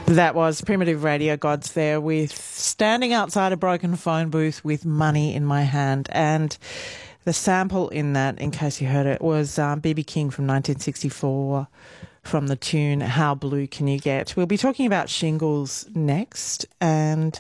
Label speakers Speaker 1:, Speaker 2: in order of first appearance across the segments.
Speaker 1: That was Primitive Radio Gods there with Standing Outside a Broken Phone Booth with Money in My Hand. And the sample in that, in case you heard it, was B.B. King from 1964 from the tune How Blue Can You Get? We'll be talking about shingles next. And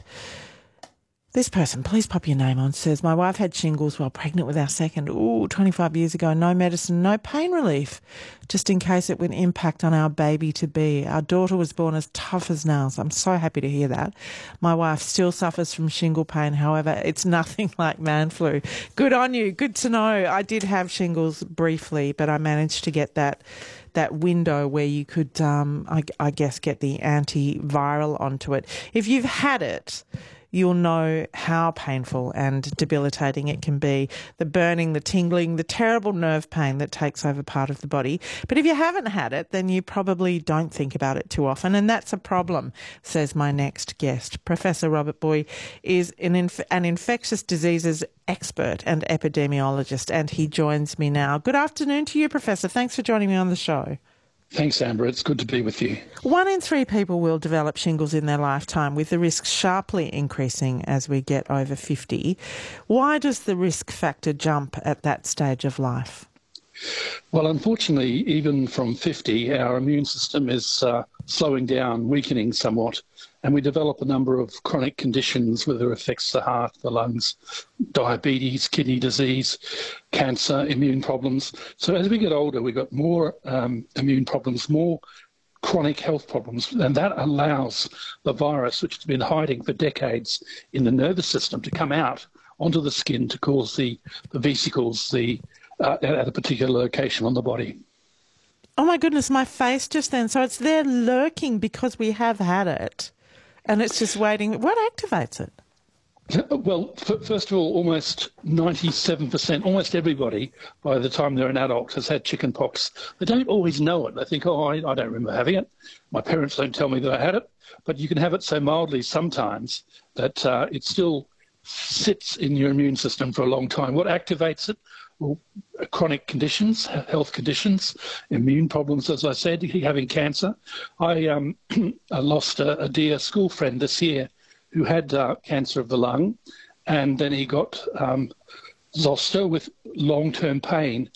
Speaker 1: this person, please pop your name on, says, my wife had shingles while pregnant with our second, 25 years ago. No medicine, no pain relief, just in case it would impact on our baby-to-be. Our daughter was born as tough as nails. I'm so happy to hear that. My wife still suffers from shingle pain. However, it's nothing like man flu. Good on you. Good to know. I did have shingles briefly, but I managed to get that window where you could, I guess, get the antiviral onto it. If you've had it, you'll know how painful and debilitating it can be. The burning, the tingling, the terrible nerve pain that takes over part of the body. But if you haven't had it, then you probably don't think about it too often, and that's a problem, says my next guest. Professor Robert Booy is an infectious diseases expert and epidemiologist, and he joins me now. Good afternoon to you, Professor. Thanks for joining me on the show.
Speaker 2: Thanks, Amber. It's good to be with you.
Speaker 1: 1 in 3 people will develop shingles in their lifetime, with the risk sharply increasing as we get over 50. Why does the risk factor jump at that stage of life?
Speaker 2: Well, unfortunately, even from 50, our immune system is slowing down, weakening somewhat, and we develop a number of chronic conditions, whether it affects the heart, the lungs, diabetes, kidney disease, cancer, immune problems. So as we get older, we've got more immune problems, more chronic health problems, and that allows the virus, which has been hiding for decades in the nervous system, to come out onto the skin to cause the vesicles, at a particular location on the body.
Speaker 1: Oh my goodness, my face just then. So it's there lurking because we have had it and it's just waiting. What activates it?
Speaker 2: Well, first of all, almost 97%, almost everybody, by the time they're an adult, has had chicken pox. They don't always know it. They think, I don't remember having it. My parents don't tell me that I had it. But you can have it so mildly sometimes that it still sits in your immune system for a long time. What activates it? Well, chronic conditions, health conditions, immune problems, as I said, having cancer. I lost a dear school friend this year who had cancer of the lung, and then he got zoster with long-term pain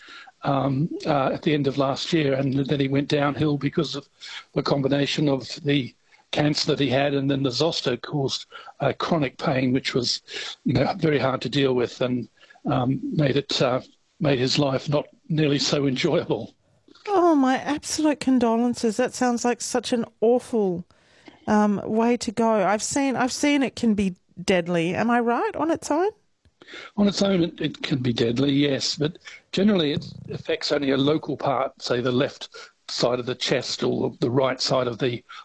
Speaker 2: at the end of last year, and then he went downhill because of the combination of the cancer that he had, and then the zoster caused chronic pain, which was very hard to deal with, and made his life not nearly so enjoyable.
Speaker 1: Oh, my absolute condolences. That sounds like such an awful way to go. I've seen it can be deadly. Am I right on its own?
Speaker 2: On its own, it can be deadly, yes, but generally it affects only a local part, say the left side of the chest or the right side of the